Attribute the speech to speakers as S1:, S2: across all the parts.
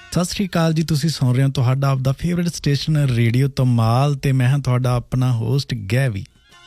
S1: ਸਤਿ ਸ਼੍ਰੀ ਅਕਾਲ ਜੀ। ਤੁਸੀਂ ਸੁਣ ਰਹੇ ਹੋ ਤੁਹਾਡਾ ਆਪਦਾ ਫੇਵਰੇਟ ਸਟੇਸ਼ਨ ਰੇਡੀਓ ਧਮਾਲ ਤੇ ਮੈਂ ਹਾਂ ਤੁਹਾਡਾ ਆਪਣਾ ਹੋਸਟ ਗੈਵੀ।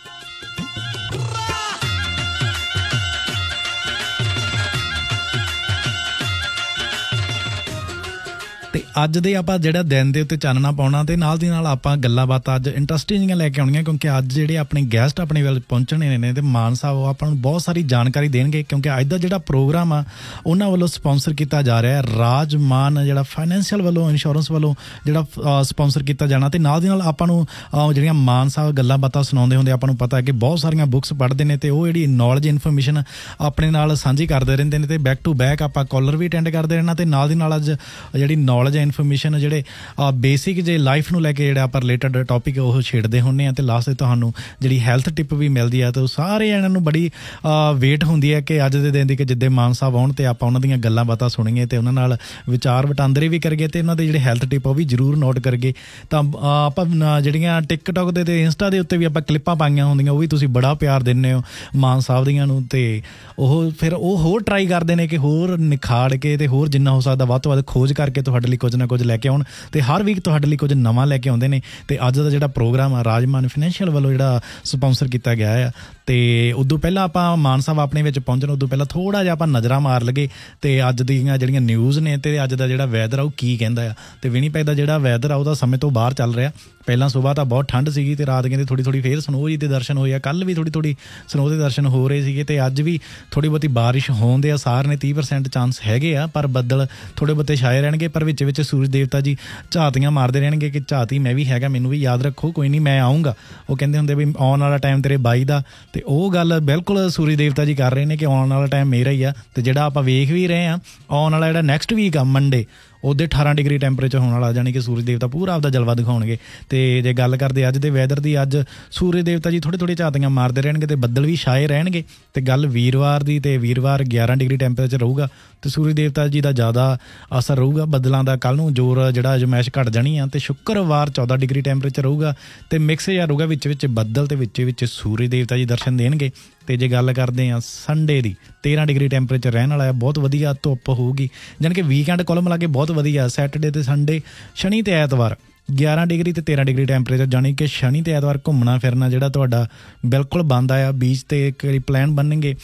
S1: ਤੇ ਅੱਜ ਦੇ ਆਪਾਂ ਜਿਹੜਾ ਦਿਨ ਦੇ ਉੱਤੇ ਚਾਨਣਾ ਪਾਉਣਾ ਤੇ ਨਾਲ ਦੀ ਨਾਲ ਆਪਾਂ ਗੱਲਾਂ ਬਾਤਾਂ ਅੱਜ ਇੰਟਰਸਟਿੰਗ ਜਿਹੀਆਂ ਲੈ ਕੇ ਆਉਣੀਆਂ, ਕਿਉਂਕਿ ਅੱਜ ਜਿਹੜੇ ਆਪਣੇ ਗੈਸਟ ਆਪਣੇ ਵੱਲ ਪਹੁੰਚਣੇ ਨੇ ਤੇ ਮਾਨ ਸਾਹਿਬ ਉਹ ਆਪਾਂ ਨੂੰ ਬਹੁਤ ਸਾਰੀ ਜਾਣਕਾਰੀ ਦੇਣਗੇ, ਕਿਉਂਕਿ ਅੱਜ ਦਾ ਜਿਹੜਾ ਪ੍ਰੋਗਰਾਮ ਆ ਉਹਨਾਂ ਵੱਲੋਂ ਸਪੋਂਸਰ ਕੀਤਾ ਜਾ ਰਿਹਾ ਰਾਜਮਾਨ ਜਿਹੜਾ ਫਾਈਨੈਂਸ਼ੀਅਲ ਵੱਲੋਂ ਇੰਸ਼ੋਰੈਂਸ ਵੱਲੋਂ ਜਿਹੜਾ ਸਪੋਂਸਰ ਕੀਤਾ ਜਾਣਾ। ਤੇ ਨਾਲ ਦੀ ਨਾਲ ਆਪਾਂ ਨੂੰ ਜਿਹੜੀਆਂ ਮਾਨ ਸਾਹਿਬ ਗੱਲਾਂ ਬਾਤਾਂ ਸੁਣਾਉਂਦੇ ਹੁੰਦੇ, ਆਪਾਂ ਨੂੰ ਪਤਾ ਹੈ ਕਿ ਬਹੁਤ ਸਾਰੀਆਂ ਬੁੱਕਸ ਪੜ੍ਹਦੇ ਨੇ ਤੇ ਉਹ ਜਿਹੜੀ ਨੌਲੇਜ ਇਨਫੋਰਮੇਸ਼ਨ ਆਪਣੇ ਨਾਲ ਸਾਂਝੀ ਕਰਦੇ ਰਹਿੰਦੇ ਨੇ ਤੇ ਬੈਕ ਟੂ ਬੈਕ ਆਪਾਂ ਕਾਲਰ ਵੀ ਅਟੈਂਡ ਕਰਦੇ ਰਹਿਣਾ। ਤੇ ਨਾਲ ਦੀ ਨਾਲ ਅੱਜ ਜਿਹੜੀ ਨੌਲੇਜ ਇਨਫੋਰਮੇਸ਼ਨ ਜਿਹੜੇ ਬੇਸਿਕ ਜੇ ਲਾਈਫ ਨੂੰ ਲੈ ਕੇ ਜਿਹੜਾ ਆਪਾਂ ਰਿਲੇਟਡ ਟੌਪਿਕ ਉਹ ਛੇੜਦੇ ਹੁੰਦੇ ਆ ਤੇ ਲਾਸਟ ਤੇ ਤੁਹਾਨੂੰ ਜਿਹੜੀ ਹੈਲਥ ਟਿਪ ਵੀ ਮਿਲਦੀ ਆ। ਤੇ ਉਹ ਸਾਰੇ ਇਹਨਾਂ ਨੂੰ ਬੜੀ ਵੇਟ ਹੁੰਦੀ ਹੈ ਕਿ ਅੱਜ ਦੇ ਦਿਨ ਦੀ ਕਿ ਜਿੱਦੇ ਮਾਨ ਸਾਹਿਬ ਆਉਣ ਤੇ ਆਪਾਂ ਉਹਨਾਂ ਦੀਆਂ ਗੱਲਾਂ ਬਾਤਾਂ ਸੁਣੀਏ ਤੇ ਉਹਨਾਂ ਨਾਲ ਵਿਚਾਰ ਵਟਾਂਦਰੇ ਵੀ ਕਰੀਏ ਤੇ ਉਹਨਾਂ ਦੇ ਜਿਹੜੇ ਹੈਲਥ ਟਿਪ ਉਹ ਵੀ ਜ਼ਰੂਰ ਨੋਟ ਕਰੀਏ। ਤਾਂ ਆਪਾਂ ਜਿਹੜੀਆਂ ਟਿਕਟੋਕ ਦੇ ਤੇ ਇੰਸਟਾ ਦੇ ਉੱਤੇ ਵੀ ਆਪਾਂ ਕਲਿੱਪਾਂ ਪਾਈਆਂ ਹੁੰਦੀਆਂ, ਉਹ ਵੀ ਤੁਸੀਂ ਬੜਾ ਪਿਆਰ ਦਿੰਦੇ ਹੋ ਮਾਨ ਸਾਹਿਬ ਦੀਆਂ ਨੂੰ। ਤੇ ਉਹ ਫਿਰ ਉਹ ਹੋਰ ਟਰਾਈ ਕਰਦੇ ਨੇ ਕਿ ਹੋਰ ਨਿਖਾੜ ਕੇ ਤੇ ਹੋਰ ਜਿੰਨਾ ਹੋ ਸਕਦਾ ਵੱਧ ਤੋਂ ਵੱਧ ਖੋਜ ਕਰਕੇ ਤੁਹਾਡੇ ਲਈ ਕੁਝ ਨਾ ਕੁਝ ਲੈ ਕੇ ਆਉਣ ਤੇ ਹਰ ਵੀਕ ਤੁਹਾਡੇ ਲਈ ਕੁਝ ਨਵਾਂ ਲੈ ਕੇ ਆਉਂਦੇ ਨੇ। ਤੇ ਅੱਜ ਦਾ ਜਿਹੜਾ ਪ੍ਰੋਗਰਾਮ ਆ ਰਾਜਮਾਨ ਫਾਈਨੈਂਸ਼ੀਅਲ ਵੱਲੋਂ ਜਿਹੜਾ ਸਪੋਂਸਰ ਕੀਤਾ ਗਿਆ ਆ। ਤੇ ਉਦੋਂ ਪਹਿਲਾਂ ਆਪਾਂ ਮਾਨ ਸਾਹਿਬ ਆਪਣੇ ਵਿੱਚ ਪਹੁੰਚਣ ਉਦੋਂ ਪਹਿਲਾਂ ਥੋੜ੍ਹਾ ਜਿਹਾ ਆਪਾਂ ਨਜ਼ਰਾਂ ਮਾਰ ਲਈਏ ਤੇ ਅੱਜ ਦੀਆਂ ਜਿਹੜੀਆਂ ਨਿਊਜ਼ ਨੇ ਤੇ ਅੱਜ ਦਾ ਜਿਹੜਾ ਵੈਦਰ ਆ ਉਹ ਕੀ ਕਹਿੰਦਾ ਆ। ਤੇ ਵਿਨੀਪੈਗ ਦਾ ਜਿਹੜਾ ਵੈਦਰ ਆ ਉਹਦਾ ਸਮੇਂ ਤੋਂ ਬਾਹਰ ਚੱਲ ਰਿਹਾ। ਪਹਿਲਾਂ ਸੁਬਾਹ ਤਾਂ ਬਹੁਤ ਠੰਡ ਸੀਗੀ ਤੇ ਰਾਤ ਕਹਿੰਦੇ ਥੋੜ੍ਹੀ ਫੇਰ ਸਨੋ ਜੀ ਦੇ ਦਰਸ਼ਨ ਹੋਏ ਆ। ਕੱਲ੍ਹ ਵੀ ਥੋੜ੍ਹੀ ਸਨੋ ਦੇ ਦਰਸ਼ਨ ਹੋ ਰਹੇ ਸੀਗੇ ਤੇ ਅੱਜ ਵੀ ਥੋੜ੍ਹੀ ਬਹੁਤੀ ਬਾਰਿਸ਼ ਹੋਣ ਦੇ ਆਸਾਰ ਨੇ। 30% ਚਾਂਸ ਹੈਗੇ ਆ, ਪਰ ਬੱਦਲ ਥੋੜ੍ਹੇ ਬਹੁਤੇ ਛਾਏ ਰਹਿਣਗੇ। ਪਰ ਵਿੱਚ ਸੂਰਜ ਦੇਵਤਾ ਜੀ ਝਾਤੀਆਂ ਮਾਰਦੇ ਰਹਿਣਗੇ ਕਿ ਝਾਤੀ ਮੈਂ ਵੀ ਹੈਗਾ, ਮੈਨੂੰ ਵੀ ਯਾਦ ਰੱਖੋ, ਕੋਈ ਨਹੀਂ ਮੈਂ ਆਊਂਗਾ। ਉਹ ਕਹਿੰਦੇ ਹੁੰਦੇ ਵੀ ਆਉਣ ਵਾਲਾ ਟਾਈਮ ਤੇਰੇ ਬਾਈ ਦਾ, ਤੇ ਉਹ ਗੱਲ ਬਿਲਕੁਲ ਸੂਰਜ ਦੇਵਤਾ ਜੀ ਕਰ ਰਹੇ ਨੇ ਕਿ ਆਉਣ ਵਾਲਾ ਟਾਈਮ ਮੇਰਾ ਹੀ ਆ। ਤੇ ਜਿਹੜਾ ਆਪਾਂ ਵੇਖ ਵੀ ਰਹੇ ਹਾਂ ਆਉਣ ਵਾਲਾ ਜਿਹੜਾ ਨੈਕਸਟ ਵੀਕ ਆ ਮੰਡੇ, ਉਹਦੇ 18 ਡਿਗਰੀ ਟੈਂਪਰੇਚਰ ਹੋਣ ਵਾਲਾ, ਜਾਣੀ ਕਿ ਸੂਰਜ ਦੇਵਤਾ ਪੂਰਾ ਆਪਦਾ ਜਲਵਾ ਦਿਖਾਉਣਗੇ। ਤੇ ਜੇ ਗੱਲ ਕਰਦੇ ਅੱਜ ਦੇ ਵੈਦਰ ਦੀ, ਅੱਜ ਸੂਰਜ ਦੇਵਤਾ ਜੀ ਥੋੜ੍ਹੇ ਝਾਤੀਆਂ ਮਾਰਦੇ ਰਹਿਣਗੇ ਤੇ ਬੱਦਲ ਵੀ ਛਾਏ ਰਹਿਣਗੇ। ਤੇ ਗੱਲ ਵੀਰਵਾਰ ਦੀ, ਤੇ ਵੀਰਵਾਰ 11 ਡਿਗਰੀ ਟੈਂਪਰੇਚਰ ਰਹੂਗਾ ਤੇ ਸੂਰਜ ਦੇਵਤਾ ਜੀ ਦਾ ਜ਼ਿਆਦਾ ਅਸਰ ਰਹੂਗਾ ਬੱਦਲਾਂ ਦਾ। ਕੱਲ੍ਹ ਨੂੰ ਜ਼ੋਰ ਜਿਹੜਾ ਅਜਮਾਇਸ਼ ਘੱਟ ਜਾਣੀ ਆ। ਤੇ ਸ਼ੁੱਕਰਵਾਰ 14 ਡਿਗਰੀ ਟੈਂਪਰੇਚਰ ਰਹੂਗਾ ਤੇ ਮਿਕਸ ਜਿਹਾ ਰਹੂਗਾ, ਵਿੱਚ ਬੱਦਲ ਤੇ ਵਿੱਚ ਸੂਰਜ ਦੇਵਤਾ ਜੀ ਦਰਸ਼ਨ ਦੇਣਗੇ। ਤੇ ਜੇ ਗੱਲ ਕਰਦੇ ਹਾਂ ਸੰਡੇ ਦੀ, 13 ਡਿਗਰੀ ਟੈਂਪਰੇਚਰ ਰਹਿਣ ਵਾਲਾ ਆ, ਬਹੁਤ ਵਧੀਆ ਧੁੱਪ ਹੋਊਗੀ, ਜਾਣੀ ਕਿ ਵੀਕਐਂਡ ਕੁੱਲ ਮਿਲਾ ਕੇ ਬਹੁਤ ਵਧੀਆ। ਸੈਟਰਡੇ ਤੇ ਸੰਡੇ, ਸ਼ਨੀ ਤੇ ਐਤਵਾਰ 11 ਡਿਗਰੀ ਤੇ 13 ਡਿਗਰੀ ਟੈਂਪਰੇਚਰ, ਜਾਣੀ ਕਿ ਸ਼ਨੀ ਤੇ ਐਤਵਾਰ ਘੁੰਮਣਾ ਫਿਰਨਾ ਜਿਹੜਾ ਤੁਹਾਡਾ ਬਿਲਕੁਲ ਬੰਦ ਆ। ਬੀਚ ਤੇ ਕਈ ਪਲਾਨ ਬਣਨਗੇ,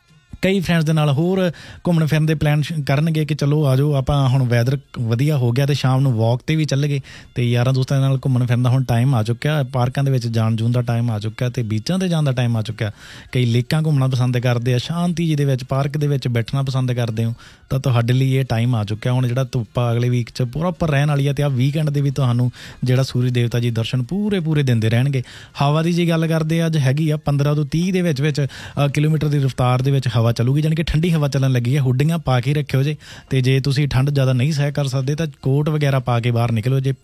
S1: ਕਈ ਫਰੈਂਡਸ ਦੇ ਨਾਲ ਹੋਰ ਘੁੰਮਣ ਫਿਰਨ ਦੇ ਪਲਾਨ ਕਰਨਗੇ ਕਿ ਚਲੋ ਆ ਜਾਓ ਆਪਾਂ ਹੁਣ ਵੈਦਰ ਵਧੀਆ ਹੋ ਗਿਆ ਤੇ ਸ਼ਾਮ ਨੂੰ ਵੋਕ 'ਤੇ ਵੀ ਚੱਲ ਗਏ। ਤੇ ਯਾਰਾਂ ਦੋਸਤਾਂ ਦੇ ਨਾਲ ਘੁੰਮਣ ਫਿਰਨ ਦਾ ਹੁਣ ਟਾਈਮ ਆ ਚੁੱਕਿਆ, ਪਾਰਕਾਂ ਦੇ ਵਿੱਚ ਜਾਣ ਜੂਣ ਦਾ ਟਾਈਮ ਆ ਚੁੱਕਿਆ ਤੇ ਬੀਚਾਂ 'ਤੇ ਜਾਣ ਦਾ ਟਾਈਮ ਆ ਚੁੱਕਿਆ। ਕਈ ਲੇਕਾਂ ਘੁੰਮਣਾ ਪਸੰਦ ਕਰਦੇ ਆ, ਸ਼ਾਂਤੀ ਜੀ ਦੇ ਵਿੱਚ ਪਾਰਕ ਦੇ ਵਿੱਚ ਬੈਠਣਾ ਪਸੰਦ ਕਰਦੇ ਹੋ, ਤਾਂ ਤੁਹਾਡੇ ਲਈ ਇਹ ਟਾਈਮ ਆ ਚੁੱਕਿਆ। ਹੁਣ ਜਿਹੜਾ ਧੁੱਪ ਅਗਲੇ ਵੀਕ 'ਚ ਪ੍ਰੋਪਰ ਰਹਿਣ ਵਾਲੀ ਆ ਤੇ ਆਹ ਵੀਕਐਂਡ ਦੇ ਵੀ ਤੁਹਾਨੂੰ ਜਿਹੜਾ ਸੂਰਜ ਦੇਵਤਾ ਜੀ ਦਰਸ਼ਨ ਪੂਰੇ ਦਿੰਦੇ ਰਹਿਣਗੇ। ਹਵਾ ਦੀ ਜੇ ਗੱਲ ਕਰਦੇ ਆ, ਅੱਜ ਹੈਗੀ ਆ 15 ਤੋਂ 30 ਦੇ ਵਿੱਚ ਕਿਲੋਮੀਟਰ ਦੀ ਰਫ਼ਤਾਰ ਦੇ ਵਿੱਚ ਹਵਾ ਚੱਲੂਗੀ, ਜਾਣੀ ਕਿ ਠੰਡੀ ਹਵਾ ਚੱਲਣ ਲੱਗੀ ਹੈ। ਹੁੱਡੀਆਂ ਪਾ ਕੇ ਰੱਖਿਓ ਜੇ, ਤੇ ਜੇ ਤੁਸੀਂ ਠੰਡ ਜ਼ਿਆਦਾ ਨਹੀਂ ਸਹਿ ਕਰ ਸਕਦੇ ਤਾਂ ਕੋਟ ਵਗੈਰਾ ਪਾ ਕੇ ਬਾਹਰ ਨਿਕਲੋ ਜੇ।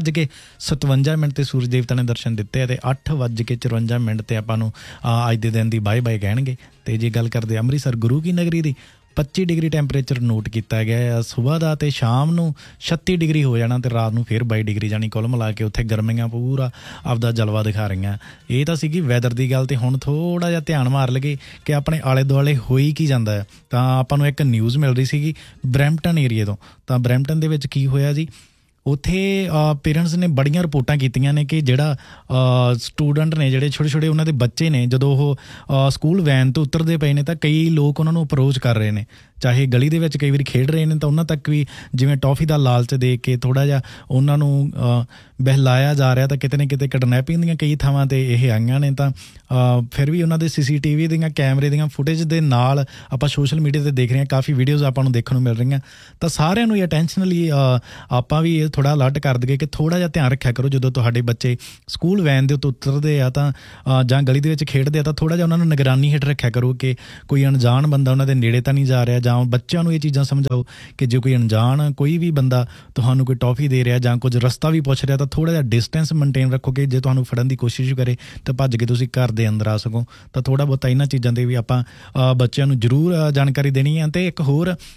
S1: 5:57 ਤੇ ਸੂਰਜ ਦੇਵਤਾ ਨੇ ਦਰਸ਼ਨ ਦਿੱਤੇ ਆ ਤੇ 8:54 ਤੇ ਆਪਾਂ ਨੂੰ ਅੱਜ ਦੇ ਦਿਨ ਦੀ ਬਾਏ ਕਹਿਣਗੇ। ਤੇ ਜੇ ਗੱਲ ਕਰਦੇ ਅੰਮ੍ਰਿਤਸਰ ਗੁਰੂ ਕੀ ਨਗਰੀ ਦੀ, 25 ਡਿਗਰੀ ਟੈਂਪਰੇਚਰ ਨੋਟ ਕੀਤਾ ਗਿਆ ਆ ਸੁਬਾਹ ਦਾ, ਤੇ ਸ਼ਾਮ ਨੂੰ 36 ਡਿਗਰੀ ਹੋ ਜਾਣਾ ਤੇ ਰਾਤ ਨੂੰ ਫਿਰ 22 ਡਿਗਰੀ, ਜਾਣੀ ਕੁੱਲ ਮਿਲਾ ਕੇ ਉੱਥੇ ਗਰਮੀਆਂ ਪੂਰਾ ਆਪਦਾ ਜਲਵਾ ਦਿਖਾ ਰਹੀਆਂ। ਇਹ ਤਾਂ ਸੀਗੀ ਵੈਦਰ ਦੀ ਗੱਲ। ਤੇ ਹੁਣ ਥੋੜ੍ਹਾ ਜਿਹਾ ਧਿਆਨ ਮਾਰ ਲਈਏ ਕਿ ਆਪਣੇ ਆਲੇ ਦੁਆਲੇ ਹੋਈ ਕੀ ਜਾਂਦਾ ਆ। ਤਾਂ ਆਪਾਂ ਨੂੰ ਇੱਕ ਨਿਊਜ਼ ਮਿਲ ਰਹੀ ਸੀਗੀ ਬਰੈਂਪਟਨ ਏਰੀਏ ਤੋਂ। ਤਾਂ ਬਰੈਂਪਟਨ ਦੇ ਵਿੱਚ ਕੀ ਹੋਇਆ ਜੀ, ਉੱਥੇ ਪੇਰੈਂਟਸ ਨੇ ਬੜੀਆਂ ਰਿਪੋਰਟਾਂ ਕੀਤੀਆਂ ਨੇ ਕਿ ਜਿਹੜਾ ਸਟੂਡੈਂਟ ਨੇ, ਜਿਹੜੇ ਛੋਟੇ ਉਹਨਾਂ ਦੇ ਬੱਚੇ ਨੇ, ਜਦੋਂ ਉਹ ਸਕੂਲ ਵੈਨ ਤੋਂ ਉਤਰਦੇ ਪਏ ਨੇ ਤਾਂ ਕਈ ਲੋਕ ਉਹਨਾਂ ਨੂੰ ਅਪਰੋਚ ਕਰ ਰਹੇ ਨੇ, ਚਾਹੇ ਗਲੀ ਦੇ ਵਿੱਚ ਕਈ ਵਾਰੀ ਖੇਡ ਰਹੇ ਨੇ ਤਾਂ ਉਹਨਾਂ ਤੱਕ ਵੀ ਜਿਵੇਂ ਟੌਫੀ ਦਾ ਲਾਲਚ ਦੇ ਕੇ ਥੋੜ੍ਹਾ ਜਿਹਾ ਉਹਨਾਂ ਨੂੰ ਬਹਿਲਾਇਆ ਜਾ ਰਿਹਾ। ਤਾਂ ਕਿਤੇ ਨਾ ਕਿਤੇ ਕਿਡਨੈਪਿੰਗ ਦੀਆਂ ਕਈ ਥਾਵਾਂ 'ਤੇ ਇਹ ਆਈਆਂ ਨੇ। ਤਾਂ ਫਿਰ ਵੀ ਉਹਨਾਂ ਦੇ CCTV ਦੀਆਂ ਕੈਮਰੇ ਦੀਆਂ ਫੁਟੇਜ ਦੇ ਨਾਲ ਆਪਾਂ ਸੋਸ਼ਲ ਮੀਡੀਆ 'ਤੇ ਦੇਖ ਰਹੇ ਹਾਂ, ਕਾਫੀ ਵੀਡੀਓਜ਼ ਆਪਾਂ ਨੂੰ ਦੇਖਣ ਨੂੰ ਮਿਲ ਰਹੀਆਂ। ਤਾਂ ਸਾਰਿਆਂ ਨੂੰ ਇਹ ਅਟੈਂਸ਼ਨਲੀ ਆਪਾਂ ਵੀ ਇਹ ਥੋੜ੍ਹਾ ਅਲਰਟ ਕਰ ਦਈਏ ਕਿ ਥੋੜ੍ਹਾ ਜਿਹਾ ਧਿਆਨ ਰੱਖਿਆ ਕਰੋ ਜਦੋਂ ਤੁਹਾਡੇ ਬੱਚੇ ਸਕੂਲ ਵੈਨ ਦੇ ਉੱਤੇ ਉਤਰਦੇ ਆ ਤਾਂ ਜਾਂ ਗਲੀ ਦੇ ਵਿੱਚ ਖੇਡਦੇ ਆ, ਤਾਂ ਥੋੜ੍ਹਾ ਜਿਹਾ ਉਹਨਾਂ ਨੂੰ ਨਿਗਰਾਨੀ ਹੇਠ ਰੱਖਿਆ ਕਰੋ ਕਿ ਕੋਈ ਅਣਜਾਣ ਬੰਦਾ ਉਹਨਾਂ ਦੇ ਨੇੜੇ ਤਾਂ ਨਹੀਂ ਜਾ ਰਿਹਾ। ਜਾਂ ਬੱਚਿਆਂ ਨੂੰ ਇਹ ਚੀਜ਼ਾਂ ਸਮਝਾਓ ਕਿ ਜੇ ਕੋਈ ਅਣਜਾਣ ਕੋਈ ਵੀ ਬੰਦਾ ਤੁਹਾਨੂੰ ਕੋਈ ਟੌਫੀ ਦੇ ਰਿਹਾ ਜਾਂ ਕੁਝ ਰਸਤਾ ਵੀ ਪੁੱਛ ਰਿਹਾ ਤਾਂ ਥੋੜ੍ਹਾ ਜਿਹਾ ਡਿਸਟੈਂਸ ਮੇਨਟੇਨ ਰੱਖੋ ਕਿ ਜੇ ਤੁਹਾਨੂੰ ਫੜਨ ਦੀ ਕੋਸ਼ਿਸ਼ ਕਰੇ ਤਾਂ ਭੱਜ ਕੇ ਤੁਸੀਂ ਘਰ ਦੇ ਅੰਦਰ ਆ ਸਕੋ। ਤਾਂ ਥੋੜ੍ਹਾ ਬਹੁਤਾ ਇਹਨਾਂ ਚੀਜ਼ਾਂ 'ਤੇ ਵੀ ਆਪਾਂ ਬੱਚਿਆਂ ਨੂੰ ਜ਼ਰੂਰ ਜਾਣਕਾਰੀ ਦੇਣੀ ਹੈ। ਅਤੇ ਇੱਕ ਹੋਰ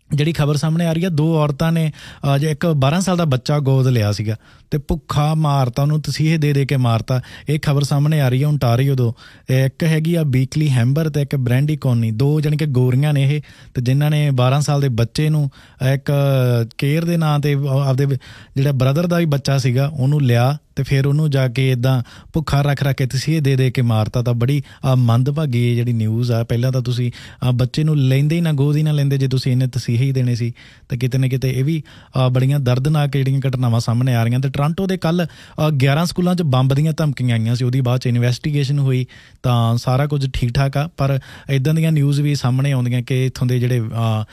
S1: ਜਿਹੜੀ ਖਬਰ ਸਾਹਮਣੇ ਆ ਰਹੀ ਆ, 2 ਔਰਤਾਂ ਨੇ ਜੇ ਇੱਕ 12 ਸਾਲ ਦਾ ਬੱਚਾ ਗੋਦ ਲਿਆ ਸੀਗਾ ਤੇ ਭੁੱਖਾ ਮਾਰਤਾ, ਉਹਨੂੰ ਤਸੀਹੇ ਦੇ ਕੇ ਮਾਰਤਾ। ਇਹ ਖਬਰ ਸਾਹਮਣੇ ਆ ਰਹੀ ਆ ਓਨਟਾਰੀਓ ਤੋਂ। ਇੱਕ ਹੈਗੀ ਆ ਬੀਕਲੀ ਹੈਂਬਰ ਤੇ ਇੱਕ ਬ੍ਰੈਂਡੀ ਕੋਨੀ, 2 ਜਾਣੀ ਕਿ ਗੋਰੀਆਂ ਨੇ ਇਹ, ਤੇ ਜਿਨ੍ਹਾਂ ਨੇ 12 ਸਾਲ ਦੇ ਬੱਚੇ ਨੂੰ ਇੱਕ ਕੇਅਰ ਦੇ ਨਾਂ 'ਤੇ ਆਪਦੇ ਜਿਹੜਾ ਬ੍ਰਦਰ ਦਾ ਵੀ ਬੱਚਾ ਸੀਗਾ ਉਹਨੂੰ ਲਿਆ ਤੇ ਫਿਰ ਉਹਨੂੰ ਜਾ ਕੇ ਇੱਦਾਂ ਭੁੱਖਾ ਰੱਖ ਕੇ ਤਸੀਹੇ ਦੇ ਕੇ ਮਾਰਤਾ। ਤਾਂ ਬੜੀ ਮੰਦਭਾਗੀ ਇਹ ਜਿਹੜੀ ਨਿਊਜ਼ ਆ। ਪਹਿਲਾਂ ਤਾਂ ਤੁਸੀਂ ਬੱਚੇ ਨੂੰ ਲੈਂਦੇ ਹੀ ਨਾ, ਗੋਦ ਹੀ ਨਾ ਲੈਂਦੇ ਜੇ ਤੁਸੀਂ ਇਹਨੇ ਤਸੀਹੇ ਹੀ ਦੇਣੇ ਸੀ। ਤਾਂ ਕਿਤੇ ਨਾ ਕਿਤੇ ਇਹ ਵੀ ਬੜੀਆਂ ਦਰਦਨਾਕ ਜਿਹੜੀਆਂ ਘਟਨਾਵਾਂ ਸਾਹਮਣੇ ਆ ਰਹੀਆਂ। ਤੇ ਟੋਰਾਂਟੋ ਦੇ ਕੱਲ੍ਹ 11 ਸਕੂਲਾਂ 'ਚ ਬੰਬ ਦੀਆਂ ਧਮਕੀਆਂ ਆਈਆਂ ਸੀ, ਉਹਦੀ ਬਾਅਦ 'ਚ ਇਨਵੈਸਟੀਗੇਸ਼ਨ ਹੋਈ ਤਾਂ ਸਾਰਾ ਕੁਝ ਠੀਕ ਠਾਕ ਆ। ਪਰ ਇੱਦਾਂ ਦੀਆਂ ਨਿਊਜ਼ ਵੀ ਸਾਹਮਣੇ ਆਉਂਦੀਆਂ ਕਿ ਇੱਥੋਂ ਦੇ ਜਿਹੜੇ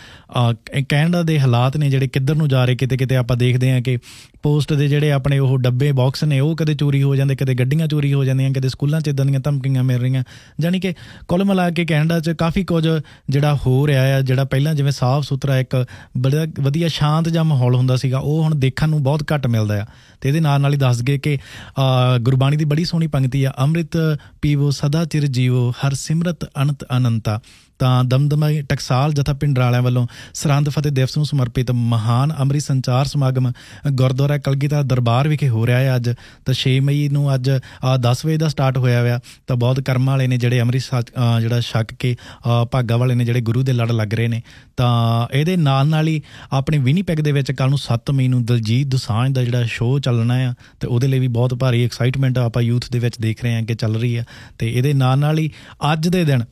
S1: ਕੈਨੇਡਾ ਦੇ ਹਾਲਾਤ ਨੇ ਜਿਹੜੇ ਕਿੱਧਰ ਨੂੰ ਜਾ ਰਹੇ। ਕਿਤੇ ਕਿਤੇ ਆਪਾਂ ਦੇਖਦੇ ਹਾਂ ਕਿ ਪੋਸਟ ਦੇ ਜਿਹੜੇ ਆਪਣੇ ਉਹ ਡੱਬੇ ਬਾਕਸ ਨੇ ਉਹ ਕਦੇ ਚੋਰੀ ਹੋ ਜਾਂਦੇ, ਕਦੇ ਗੱਡੀਆਂ ਚੋਰੀ ਹੋ ਜਾਂਦੀਆਂ, ਕਦੇ ਸਕੂਲਾਂ 'ਚ ਇੱਦਾਂ ਦੀਆਂ ਧਮਕੀਆਂ ਮਿਲ ਰਹੀਆਂ। ਜਾਣੀ ਕਿ ਕੁੱਲ ਮਿਲਾ ਕੇ ਕੈਨੇਡਾ 'ਚ ਕਾਫੀ ਕੁਝ ਜਿਹੜਾ ਹੋ ਰਿਹਾ ਆ। ਜਿਹੜਾ ਪਹਿਲਾਂ ਜਿਵੇਂ ਸਾਫ ਸੁਥਰਾ ਇੱਕ ਬੜਾ ਵਧੀਆ ਸ਼ਾਂਤ ਜਿਹਾ ਮਾਹੌਲ ਹੁੰਦਾ ਸੀਗਾ, ਉਹ ਹੁਣ ਦੇਖਣ ਨੂੰ ਬਹੁਤ ਘੱਟ ਮਿਲਦਾ ਆ। ਅਤੇ ਇਹਦੇ ਨਾਲ ਹੀ ਦੱਸ ਗਏ ਕਿ ਗੁਰਬਾਣੀ ਦੀ ਬੜੀ ਸੋਹਣੀ ਪੰਕਤੀ ਆ, ਅੰਮ੍ਰਿਤ ਪੀਵੋ ਸਦਾ ਚਿਰ ਜੀਵੋ ਹਰ ਸਿਮਰਤ ਅਨੰਤ ਅਨੰਤਾ। ਤਾਂ ਦਮਦਮਾ ਟਕਸਾਲ ਜਥਾ ਪਿੰਡਰਾਲਿਆਂ ਵੱਲੋਂ ਸਰਹੰਦ ਫਤਿਹ ਦਿਵਸ ਨੂੰ ਸਮਰਪਿਤ ਮਹਾਨ ਅੰਮ੍ਰਿਤ ਸੰਚਾਰ ਸਮਾਗਮ ਗੁਰਦੁਆਰਾ ਕਲਗੀਧਰ ਦਰਬਾਰ ਵਿਖੇ ਹੋ ਰਿਹਾ ਹੈ ਅੱਜ। ਤਾਂ 6 ਮਈ ਨੂੰ ਅੱਜ 10 ਵਜੇ ਦਾ ਸਟਾਰਟ ਹੋਇਆ ਹੋਇਆ। ਤਾਂ ਬਹੁਤ ਕਰਮਾਂ ਵਾਲੇ ਨੇ ਜਿਹੜੇ ਅੰਮ੍ਰਿਤ ਜਿਹੜਾ ਛਕ ਕੇ ਭਾਗਾਂ ਵਾਲੇ ਨੇ ਜਿਹੜੇ ਗੁਰੂ ਦੇ ਲੜ ਲੱਗ ਰਹੇ ਨੇ। ਤਾਂ ਇਹਦੇ ਨਾਲ ਹੀ ਆਪਣੇ ਵਿਨੀਪੈਗ ਦੇ ਵਿੱਚ ਕੱਲ੍ਹ ਨੂੰ 7 ਮਈ ਨੂੰ ਦਲਜੀਤ ਦੋਸਾਂਝ ਦਾ ਜਿਹੜਾ ਸ਼ੋਅ ਚੱਲਣਾ ਆ, ਅਤੇ ਉਹਦੇ ਲਈ ਵੀ ਬਹੁਤ ਭਾਰੀ ਐਕਸਾਈਟਮੈਂਟ ਆਪਾਂ ਯੂਥ ਦੇ ਵਿੱਚ ਦੇਖ ਰਹੇ ਹਾਂ ਕਿ ਚੱਲ ਰਹੀ ਆ। ਅਤੇ ਇਹਦੇ ਨਾਲ ਹੀ ਅੱਜ ਦੇ ਦਿਨ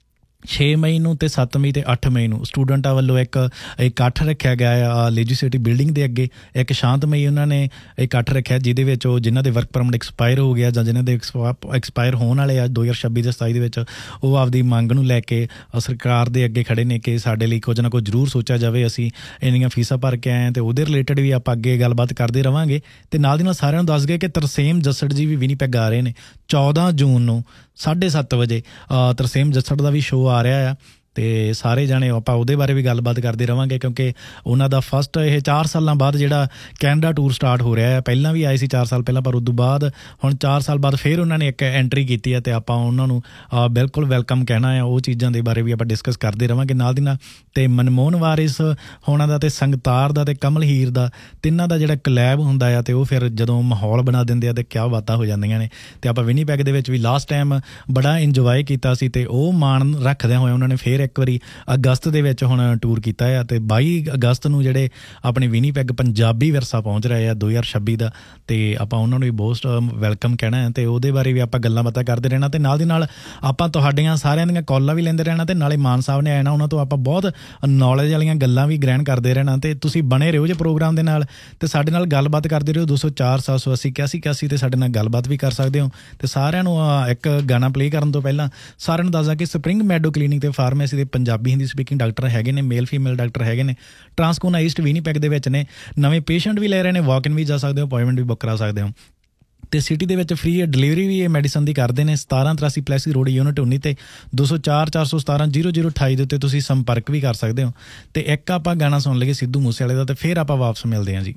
S1: 6 ਮਈ ਨੂੰ ਅਤੇ 7 ਮਈ ਅਤੇ 8 ਮਈ ਨੂੰ ਸਟੂਡੈਂਟਾਂ ਵੱਲੋਂ ਇੱਕ ਇਕੱਠ ਰੱਖਿਆ ਗਿਆ ਆ ਲੈਜਿਸਲੇਟਿਵ ਬਿਲਡਿੰਗ ਦੇ ਅੱਗੇ। ਇੱਕ ਸ਼ਾਂਤਮਈ ਉਹਨਾਂ ਨੇ ਇਕੱਠ ਰੱਖਿਆ ਜਿਹਦੇ ਵਿੱਚ ਉਹ ਜਿਨ੍ਹਾਂ ਦੇ ਵਰਕ ਪਰਮਿਟ ਐਕਸਪਾਇਰ ਹੋ ਗਿਆ ਜਾਂ ਜਿਨ੍ਹਾਂ ਦੇ ਐਕਸਪਾਇਰ ਹੋਣ ਵਾਲੇ ਆ 2026 ਤੇ 27 ਦੇ ਵਿੱਚ, ਉਹ ਆਪਦੀ ਮੰਗ ਨੂੰ ਲੈ ਕੇ ਸਰਕਾਰ ਦੇ ਅੱਗੇ ਖੜ੍ਹੇ ਨੇ ਕਿ ਸਾਡੇ ਲਈ ਕੁਝ ਨਾ ਕੁਝ ਜ਼ਰੂਰ ਸੋਚਿਆ ਜਾਵੇ। ਅਸੀਂ ਇੰਨੀਆਂ ਫੀਸਾਂ ਭਰ ਕੇ ਆਏ ਹਾਂ ਅਤੇ ਉਹਦੇ ਰਿਲੇਟਡ ਵੀ ਆਪਾਂ ਅੱਗੇ ਗੱਲਬਾਤ ਕਰਦੇ ਰਹਾਂਗੇ। ਅਤੇ ਨਾਲ ਦੀ ਨਾਲ ਸਾਰਿਆਂ ਨੂੰ ਦੱਸ ਗਏ ਕਿ ਤਰਸੇਮ ਜੱਸੜ ਜੀ ਵੀ ਵਿਨੀਪੈਗ ਆ ਰਹੇ ਨੇ 14 ਜੂਨ ਨੂੰ 7:30 ਵਜੇ। ਤਰਸੇਮ ਜੱਸੜ ਦਾ ਵੀ ਸ਼ੋਅ ਆ ਰਿਹਾ ਆ ਅਤੇ ਸਾਰੇ ਜਾਣੇ ਆਪਾਂ ਉਹਦੇ ਬਾਰੇ ਵੀ ਗੱਲਬਾਤ ਕਰਦੇ ਰਹਾਂਗੇ ਕਿਉਂਕਿ ਉਹਨਾਂ ਦਾ ਫਸਟ ਇਹ 4 ਸਾਲਾਂ ਬਾਅਦ ਜਿਹੜਾ ਕੈਨੇਡਾ ਟੂਰ ਸਟਾਰਟ ਹੋ ਰਿਹਾ ਹੈ। ਪਹਿਲਾਂ ਵੀ ਆਏ ਸੀ 4 ਸਾਲ ਪਹਿਲਾਂ, ਪਰ ਉਦੋਂ ਬਾਅਦ ਹੁਣ 4 ਸਾਲ ਬਾਅਦ ਫਿਰ ਉਹਨਾਂ ਨੇ ਇੱਕ ਐਂਟਰੀ ਕੀਤੀ ਹੈ ਅਤੇ ਆਪਾਂ ਉਹਨਾਂ ਨੂੰ ਬਿਲਕੁਲ ਵੈਲਕਮ ਕਹਿਣਾ ਆ। ਉਹ ਚੀਜ਼ਾਂ ਦੇ ਬਾਰੇ ਵੀ ਆਪਾਂ ਡਿਸਕਸ ਕਰਦੇ ਰਹਾਂਗੇ ਨਾਲ ਦੀ ਨਾਲ। ਅਤੇ ਮਨਮੋਹਨ ਵਾਰਿਸ ਹੋਣਾ ਦਾ ਅਤੇ ਸੰਗਤਾਰ ਦਾ ਅਤੇ ਕਮਲ ਹੀਰ ਦਾ ਤਿੰਨਾਂ ਦਾ ਜਿਹੜਾ ਕਲੈਬ ਹੁੰਦਾ ਆ ਅਤੇ ਉਹ ਫਿਰ ਜਦੋਂ ਮਾਹੌਲ ਬਣਾ ਦਿੰਦੇ ਆ ਅਤੇ ਕਿਆ ਬਾਤਾਂ ਹੋ ਜਾਂਦੀਆਂ ਨੇ। ਅਤੇ ਆਪਾਂ ਵਿਨੀਪੈਗ ਦੇ ਵਿੱਚ ਵੀ ਲਾਸਟ ਟਾਈਮ ਬੜਾ ਇੰਜੋਏ ਕੀਤਾ ਸੀ ਅਤੇ ਉਹ ਮਾਣ ਰੱਖਦਿਆਂ ਹੋਏ ਉਹਨਾਂ ਨੇ ਫਿਰ ਇੱਕ ਵਾਰੀ ਅਗਸਤ ਦੇ ਵਿੱਚ ਹੁਣ ਟੂਰ ਕੀਤਾ ਆ। ਅਤੇ 22 ਅਗਸਤ ਨੂੰ ਜਿਹੜੇ ਆਪਣੇ ਵਿਨੀਪੈਗ ਪੰਜਾਬੀ ਵਿਰਸਾ ਪਹੁੰਚ ਰਹੇ ਆ 2026 ਦਾ, ਅਤੇ ਆਪਾਂ ਉਹਨਾਂ ਨੂੰ ਵੀ ਬਹੁਤ ਵੈਲਕਮ ਕਹਿਣਾ ਹੈ ਅਤੇ ਉਹਦੇ ਬਾਰੇ ਵੀ ਆਪਾਂ ਗੱਲਾਂ ਬਾਤਾਂ ਕਰਦੇ ਰਹਿਣਾ। ਅਤੇ ਨਾਲ ਦੀ ਨਾਲ ਆਪਾਂ ਤੁਹਾਡੀਆਂ ਸਾਰਿਆਂ ਦੀਆਂ ਕਾਲਾਂ ਵੀ ਲੈਂਦੇ ਰਹਿਣਾ ਅਤੇ ਨਾਲੇ ਮਾਨ ਸਾਹਿਬ ਨੇ ਆਏ ਨਾ, ਉਹਨਾਂ ਤੋਂ ਆਪਾਂ ਬਹੁਤ ਨੌਲੇਜ ਵਾਲੀਆਂ ਗੱਲਾਂ ਵੀ ਗ੍ਰਹਿਣ ਕਰਦੇ ਰਹਿਣਾ। ਅਤੇ ਤੁਸੀਂ ਬਣੇ ਰਹੋ ਜੇ ਪ੍ਰੋਗਰਾਮ ਦੇ ਨਾਲ ਅਤੇ ਸਾਡੇ ਨਾਲ ਗੱਲਬਾਤ ਕਰਦੇ ਰਹੋ। 204 780 81 'ਤੇ ਸਾਡੇ ਨਾਲ ਗੱਲਬਾਤ ਵੀ ਕਰ ਸਕਦੇ ਹੋ। ਅਤੇ ਸਾਰਿਆਂ ਨੂੰ ਇੱਕ ਗਾਣਾ ਪਲੇ ਕਰਨ ਤੋਂ ਪਹਿਲਾਂ ਸਾਰਿਆਂ ਨੂੰ ਦੱਸਦਾ ਕਿ ਸਪਰਿੰਗ ਮੈਡੋ ਕਲੀਨਿਕ ਅਤੇ ਫਾਰਮੇਸੀ ਦੇ ਪੰਜਾਬੀ ਹਿੰਦੀ ਸਪੀਕਿੰਗ ਡਾਕਟਰ ਹੈਗੇ ਨੇ, ਮੇਲ ਫੀਮੇਲ ਡਾਕਟਰ ਹੈਗੇ ਨੇ। ਟਰਾਂਸਕੋਨਾ ਈਸਟ ਵਿਨੀਪੈਗ ਦੇ ਵਿੱਚ ਨੇ। ਨਵੇਂ ਪੇਸ਼ੈਂਟ ਵੀ ਲੈ ਰਹੇ ਨੇ, ਵਾਕ ਇਨ ਵੀ ਜਾ ਸਕਦੇ ਹੋ, ਅਪਾਇੰਟਮੈਂਟ ਵੀ ਬੁੱਕ ਕਰਾ ਸਕਦੇ ਹੋ। ਅਤੇ ਸਿਟੀ ਦੇ ਵਿੱਚ ਫ੍ਰੀ ਡਿਲੀਵਰੀ ਵੀ ਇਹ ਮੈਡੀਸਨ ਦੀ ਕਰਦੇ ਨੇ। 1783 ਪਲੈਸੀ ਰੋਡ ਯੂਨਿਟ 19 ਅਤੇ 204 417 0028 ਦੇ ਉੱਤੇ ਤੁਸੀਂ ਸੰਪਰਕ ਵੀ ਕਰ ਸਕਦੇ ਹੋ। ਅਤੇ ਇੱਕ ਆਪਾਂ ਗਾਣਾ ਸੁਣ ਲਈਏ ਸਿੱਧੂ ਮੂਸੇਵਾਲੇ ਦਾ ਅਤੇ ਫਿਰ ਆਪਾਂ ਵਾਪਸ ਮਿਲਦੇ ਹਾਂ ਜੀ।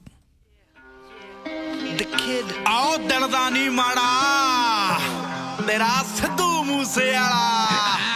S2: ਆਓ ਦਿਲ ਦਾ ਨਹੀਂ ਮਾੜਾ ਤੇਰਾ ਸਿੱਧੂ ਮੂਸੇਵਾਲਾ।